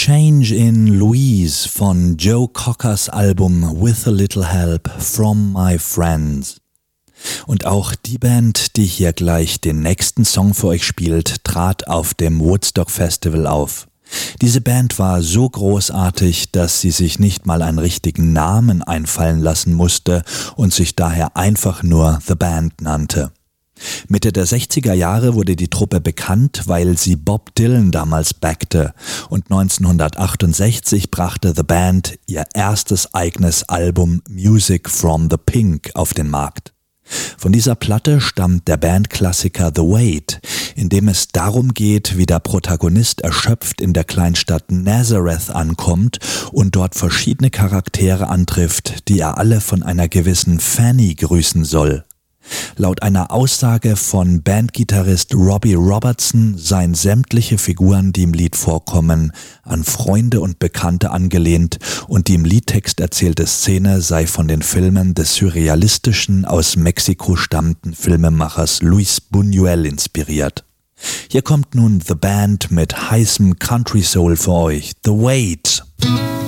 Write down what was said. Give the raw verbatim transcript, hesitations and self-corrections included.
Change in Louise von Joe Cockers Album With a Little Help from My Friends. Und auch die Band, die hier gleich den nächsten Song für euch spielt, trat auf dem Woodstock Festival auf. Diese Band war so großartig, dass sie sich nicht mal einen richtigen Namen einfallen lassen musste und sich daher einfach nur The Band nannte. Mitte der sechziger Jahre wurde die Truppe bekannt, weil sie Bob Dylan damals backte, und neunzehnhundertachtundsechzig brachte The Band ihr erstes eigenes Album Music from the Pink auf den Markt. Von dieser Platte stammt der Bandklassiker The Wait, in dem es darum geht, wie der Protagonist erschöpft in der Kleinstadt Nazareth ankommt und dort verschiedene Charaktere antrifft, die er alle von einer gewissen Fanny grüßen soll. Laut einer Aussage von Bandgitarrist Robbie Robertson seien sämtliche Figuren, die im Lied vorkommen, an Freunde und Bekannte angelehnt, und die im Liedtext erzählte Szene sei von den Filmen des surrealistischen, aus Mexiko stammenden Filmemachers Luis Buñuel inspiriert. Hier kommt nun The Band mit heißem Country Soul für euch, The Wait.